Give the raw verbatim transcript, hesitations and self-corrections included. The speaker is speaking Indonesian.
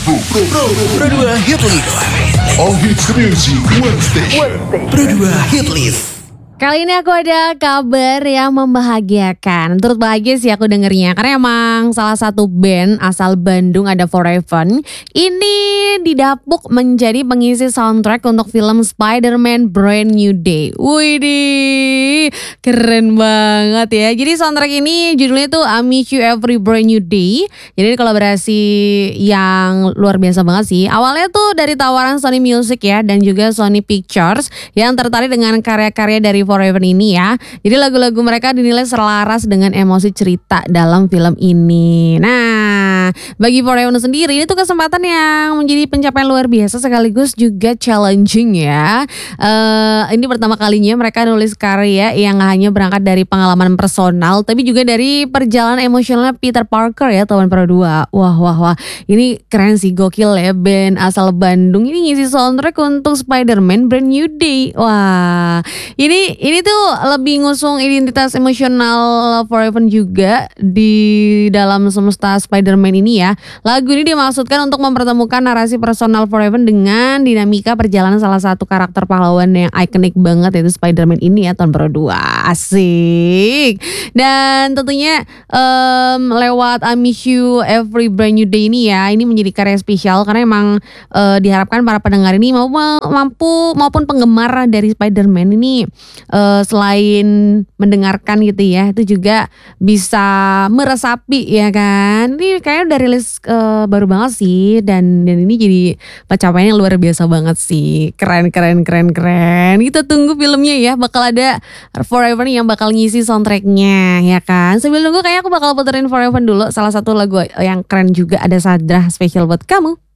Pro, Pro, Pro dua Hit List. All hits music, one station. Pro dua Hit List. Kali ini aku ada kabar yang membahagiakan. Turut bahagia sih aku dengernya, karena emang salah satu band asal Bandung ada Forever ini didapuk menjadi pengisi soundtrack untuk film Spider-Man Brand New Day. Widih, keren banget ya. Jadi soundtrack ini judulnya tuh I Miss You Every Brand New Day. Jadi kolaborasi yang luar biasa banget sih. Awalnya tuh dari tawaran Sony Music ya, dan juga Sony Pictures yang tertarik dengan karya-karya dari Forever ini ya. Jadi lagu-lagu mereka dinilai selaras dengan emosi cerita dalam film ini. Nah, bagi Forever sendiri ini tuh kesempatan yang menjadi pencapaian luar biasa sekaligus juga challenging ya. Uh, ini pertama kalinya mereka nulis karya yang gak hanya berangkat dari pengalaman personal, tapi juga dari perjalanan emosionalnya Peter Parker ya, tahun Pro dua. Wah wah wah, ini keren sih, gokil ya, band asal Bandung ini ngisi soundtrack untuk Spider-Man Brand New Day. Wah, ini Ini tuh lebih ngusung identitas emosional Forever juga di dalam semesta Spider-Man ini ya. Lagu ini dimaksudkan untuk mempertemukan narasi personal Forever dengan dinamika perjalanan salah satu karakter pahlawan yang ikonik banget, yaitu Spider-Man ini ya, tahun Pro dua. Asik. Dan tentunya um, lewat I Miss You Every Brand New Day ini ya, ini menjadi karya spesial karena emang uh, diharapkan para pendengar ini mau mampu maupun penggemar dari Spider-Man ini Uh, selain mendengarkan gitu ya, itu juga bisa meresapi ya kan. Ini kayaknya udah rilis uh, baru banget sih, dan dan ini jadi pencapaian yang luar biasa banget sih. Keren keren keren keren. Kita tunggu filmnya ya, bakal ada Forever yang bakal ngisi soundtracknya ya kan. Sambil nunggu kayaknya aku bakal puterin Forever dulu, salah satu lagu yang keren juga ada Sadrah spesial buat kamu.